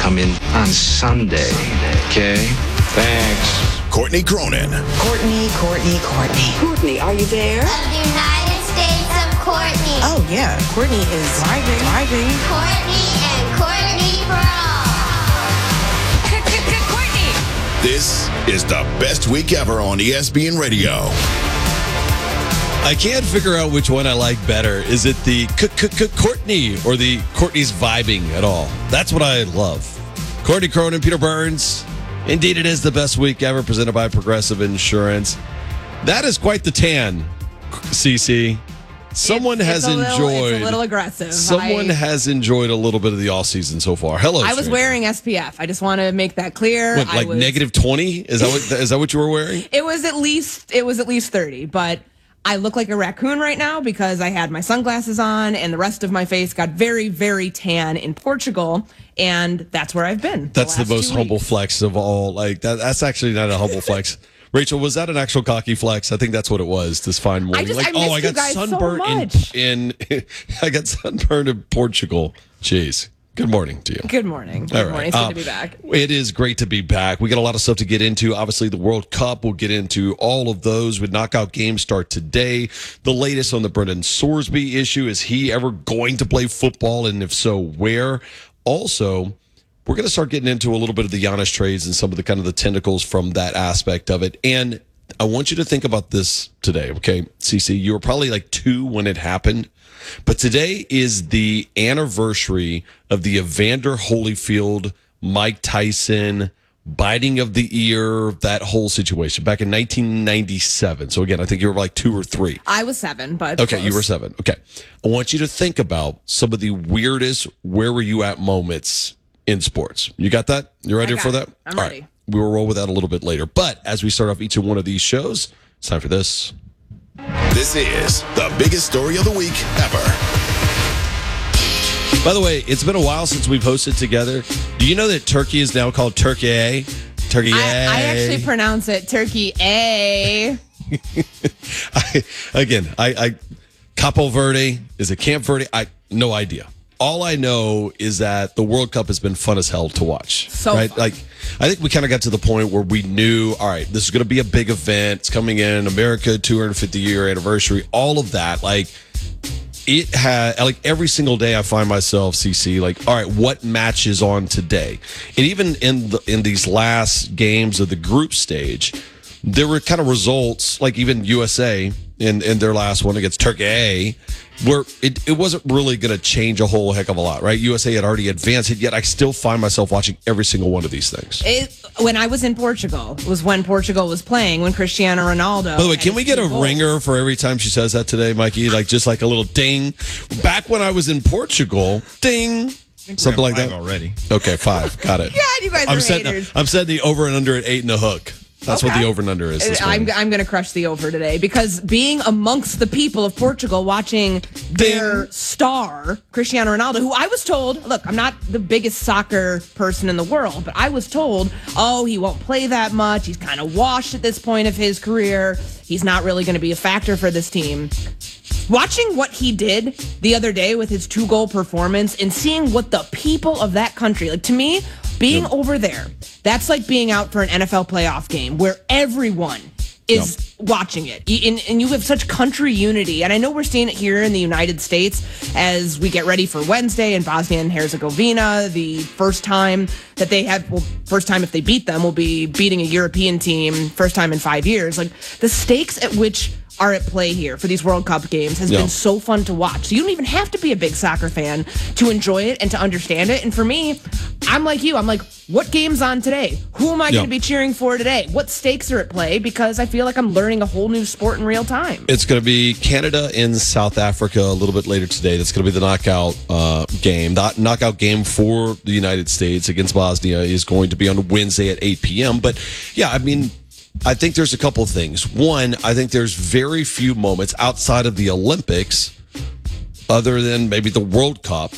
come in on Sunday. Okay? Thanks. Courtney Cronin. Courtney. Courtney, are you there? Of the United States of Courtney. Oh, yeah. Courtney is driving. Courtney and Courtney for all. Courtney! This is the best week ever on ESPN Radio. I can't figure out which one I like better. Is it the Courtney or the Courtney's vibing at all? That's what I love. Courtney Cronin, Peter Burns. Indeed, it is the best week ever, presented by Progressive Insurance. That is quite the tan, CC. Someone has enjoyed. It's a little aggressive. Someone has enjoyed a little bit of the off season so far. Hello. I was wearing SPF. I just want to make that clear. What, like negative 20? Is that what you were wearing? It was at least 30, but I look like a raccoon right now because I had my sunglasses on and the rest of my face got very, very tan in Portugal, and that's where I've been. That's the most humble flex of all. Like that's actually not a humble flex. Rachel, was that an actual cocky flex? I think that's what it was this fine morning. I got sunburned in I got sunburned in Portugal. Jeez. Good morning to you. Good morning. All right. Morning. It's good to be back. It is great to be back. We got a lot of stuff to get into. Obviously, the World Cup. We'll get into all of those with knockout games start today. The latest on the Brendan Sorsby issue. Is he ever going to play football? And if so, where? Also, we're going to start getting into a little bit of the Giannis trades and some of the kind of the tentacles from that aspect of it. And I want you to think about this today, okay? CC, you were probably like 2 when it happened. But today is the anniversary of the Evander Holyfield, Mike Tyson, biting of the ear, that whole situation back in 1997. So again, I think you were like 2 or 3. I was 7, but okay, close. You were 7. Okay. I want you to think about some of the weirdest where were you at moments in sports. You got that? You ready for that? I'm ready. Right. We will roll with that a little bit later. But as we start off each and one of these shows, it's time for this. This is the biggest story of the week ever. By the way, it's been a while since we've hosted together. Do you know that Turkey is now called Turkey? Turkey. I actually pronounce it Turkey A. I Capo Verde, is it Camp Verde? No idea. All I know is that the World Cup has been fun as hell to watch. Fun. Like, I think we kind of got to the point where we knew, all right, this is going to be a big event. It's coming in, America 250-year anniversary, all of that. Like, it had, like, every single day I find myself, CC, like, all right, what match is on today? And even in these last games of the group stage, there were kind of results, like even USA in their last one against Turkey, where it wasn't really going to change a whole heck of a lot, right? USA had already advanced it, yet I still find myself watching every single one of these things. When I was in Portugal, was when Portugal was playing, when Cristiano Ronaldo. By the way, can we get a ringer for every time she says that today, Mikey? Like just like a little ding. Back when I was in Portugal, ding. Something like that. Already. Okay, 5. Got it. God, you guys are haters. I'm setting the over and under at 8 and a hook. That's okay. What the over and under is. I'm going to crush the over today because being amongst the people of Portugal watching their star, Cristiano Ronaldo, who I was told, look, I'm not the biggest soccer person in the world, but I was told, he won't play that much. He's kind of washed at this point of his career. He's not really going to be a factor for this team. Watching what he did the other day with his 2-goal performance and seeing what the people of that country, like to me, being over there, that's like being out for an NFL playoff game where everyone is watching it. And you have such country unity. And I know we're seeing it here in the United States as we get ready for Wednesday in Bosnia and Herzegovina. The first time that they have, first time if they beat them, will be beating a European team, first time in 5 years. Like the stakes at which are at play here for these World Cup games has been so fun to watch. So you don't even have to be a big soccer fan to enjoy it and to understand it. And for me, I'm like you. I'm like, what game's on today? Who am I going to be cheering for today? What stakes are at play? Because I feel like I'm learning a whole new sport in real time. It's going to be Canada and South Africa a little bit later today. That's going to be the knockout game. The knockout game for the United States against Bosnia is going to be on Wednesday at 8 p.m. But, yeah, I mean, I think there's a couple of things. One, I think there's very few moments outside of the Olympics, other than maybe the World Cup,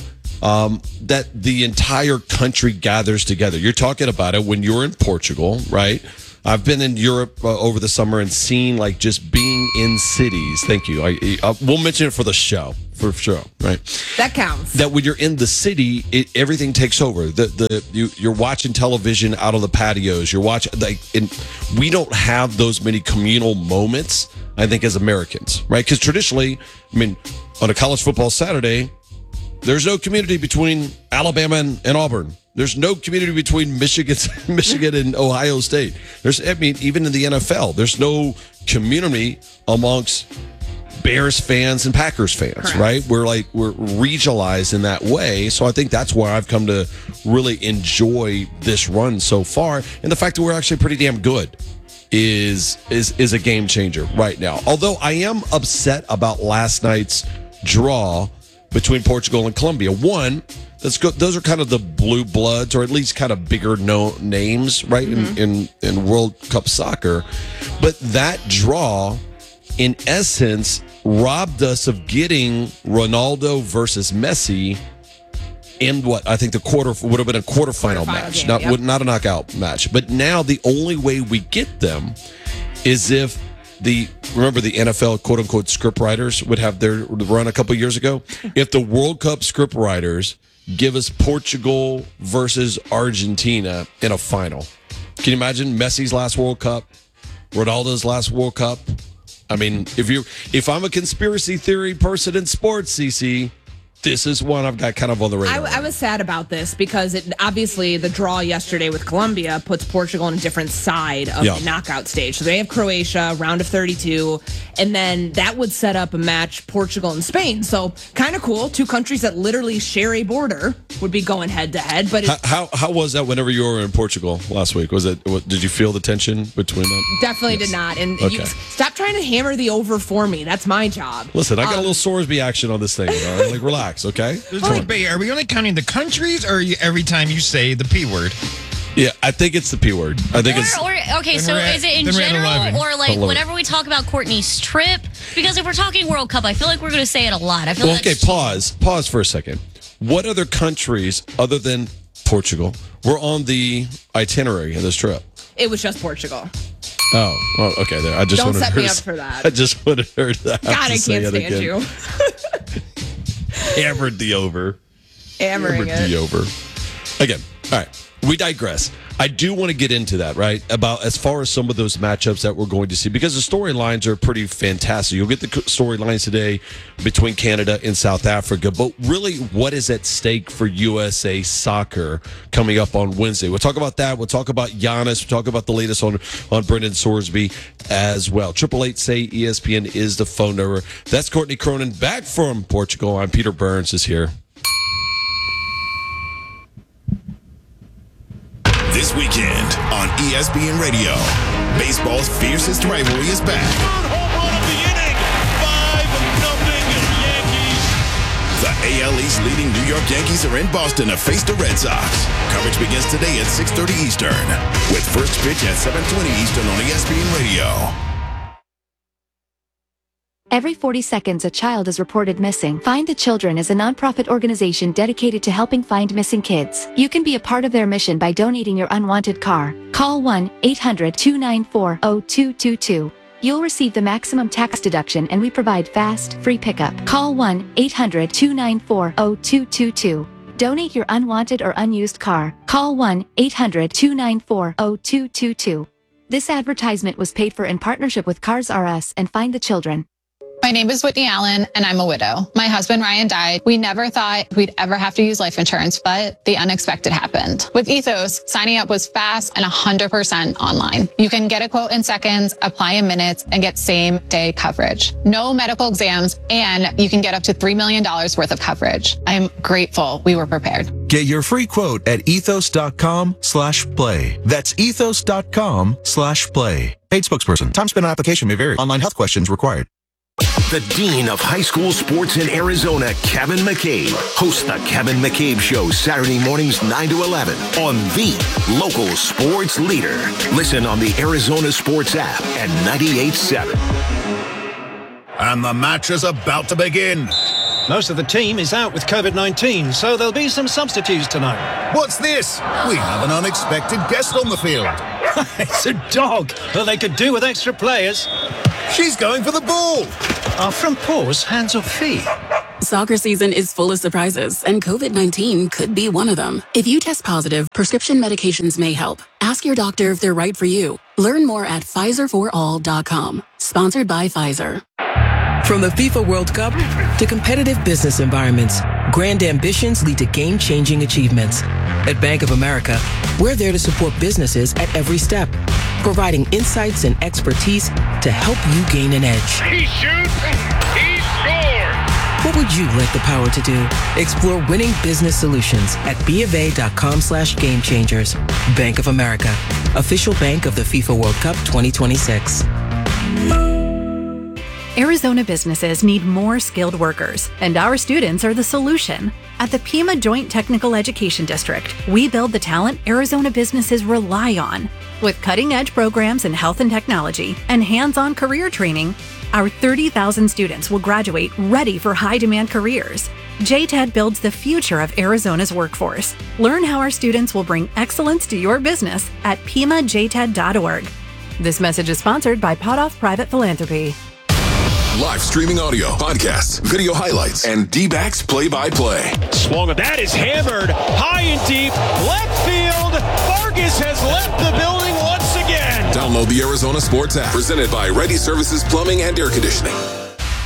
that the entire country gathers together. You're talking about it when you're in Portugal, right? I've been in Europe over the summer and seen like just being in cities. Thank you. We'll mention it for the show, for sure, right? That counts. That when you're in the city, everything takes over. You're watching television out on the patios. You're watching we don't have those many communal moments, I think, as Americans, right? Because traditionally, I mean, on a college football Saturday, there's no community between Alabama and Auburn. There's no community between Michigan and Ohio State. Even in the NFL, there's no community amongst Bears fans and Packers fans, Correct. right? We're regionalized in that way. So I think that's why I've come to really enjoy this run so far. And the fact that we're actually pretty damn good is a game changer right now. Although I am upset about last night's draw between Portugal and Colombia. One, those are kind of the blue bloods, or at least kind of bigger names, right, in World Cup soccer. But that draw, in essence, robbed us of getting Ronaldo versus Messi in what I think the would have been a quarterfinal match, game, not a knockout match. But now the only way we get them is if remember the NFL quote unquote script writers would have their run a couple years ago. If the World Cup script writers give us Portugal versus Argentina in a final, can you imagine Messi's last World Cup, Ronaldo's last World Cup? I mean, if I'm a conspiracy theory person in sports, CC, this is one I've got kind of on the radar. I was sad about this because obviously the draw yesterday with Colombia puts Portugal on a different side of the knockout stage. So they have Croatia, round of 32, and then that would set up a match Portugal and Spain. So kind of cool. Two countries that literally share a border would be going head to head. But how was that whenever you were in Portugal last week? Did you feel the tension between them? Definitely did not. And you stop trying to hammer the over for me. That's my job. Listen, I got a little Sorsby action on this thing. Like, relax. Okay. Are we only counting the countries, or every time you say the P word? Yeah, I think it's the P word. I think it's. Okay, so is it in general, or like whenever we talk about Courtney's trip? Because if we're talking World Cup, I feel like we're going to say it a lot. Pause for a second. What other countries other than Portugal were on the itinerary of this trip? It was just Portugal. Oh, well, okay. There. Don't set me up for that. I just wanted her to. God, I can't stand you. Hammered the over. Hammering it. The over. Again, all right. We digress. I do want to get into that, right? About as far as some of those matchups that we're going to see, because the storylines are pretty fantastic. You'll get the storylines today between Canada and South Africa, but really what is at stake for USA soccer coming up on Wednesday? We'll talk about that. We'll talk about Giannis. We'll talk about the latest on Brendan Sorsby as well. 888-SAY-ESPN is the phone number. That's Courtney Cronin back from Portugal. I'm Peter Burns is here. This weekend on ESPN Radio, baseball's fiercest rivalry is back. Third home run of the inning, 5-0 Yankees. The AL East leading New York Yankees are in Boston to face the Red Sox. Coverage begins today at 6:30 Eastern, with first pitch at 7:20 Eastern on ESPN Radio. Every 40 seconds, a child is reported missing. Find the Children is a nonprofit organization dedicated to helping find missing kids. You can be a part of their mission by donating your unwanted car. Call 1-800-294-0222. You'll receive the maximum tax deduction, and we provide fast, free pickup. Call 1-800-294-0222. Donate your unwanted or unused car. Call 1-800-294-0222. This advertisement was paid for in partnership with Cars R Us and Find the Children. My name is Whitney Allen, and I'm a widow. My husband, Ryan, died. We never thought we'd ever have to use life insurance, but the unexpected happened. With Ethos, signing up was fast and 100% online. You can get a quote in seconds, apply in minutes, and get same-day coverage. No medical exams, and you can get up to $3 million worth of coverage. I'm grateful we were prepared. Get your free quote at ethos.com/play. That's ethos.com/play. Paid spokesperson. Time spent on application may vary. Online health questions required. The Dean of High School Sports in Arizona, Kevin McCabe, hosts the Kevin McCabe Show Saturday mornings 9 to 11 on the local sports leader. Listen on the Arizona Sports app at 98.7. And the match is about to begin. Most of the team is out with COVID-19, so there'll be some substitutes tonight. What's this? We have an unexpected guest on the field. It's a dog. Well, they could do with extra players. She's going for the ball. Are front paws hands or feet? Soccer season is full of surprises, and COVID-19 could be one of them. If you test positive, prescription medications may help. Ask your doctor if they're right for you. Learn more at PfizerForAll.com. Sponsored by Pfizer. From the FIFA World Cup to competitive business environments, grand ambitions lead to game-changing achievements. At Bank of America, we're there to support businesses at every step, providing insights and expertise to help you gain an edge. He shoots, he scores! What would you like the power to do? Explore winning business solutions at BofA.com/gamechangers. Bank of America, official bank of the FIFA World Cup 2026. Arizona businesses need more skilled workers, and our students are the solution. At the Pima Joint Technical Education District, we build the talent Arizona businesses rely on. With cutting-edge programs in health and technology and hands-on career training, our 30,000 students will graduate ready for high-demand careers. JTED builds the future of Arizona's workforce. Learn how our students will bring excellence to your business at PimaJTED.org. This message is sponsored by Potoff Private Philanthropy. Live streaming audio, podcasts, video highlights, and D-backs play-by-play. Swung, that is hammered high and deep, left field. Vargas has left the building once again. Download the Arizona Sports app, presented by Ready Services Plumbing and Air Conditioning.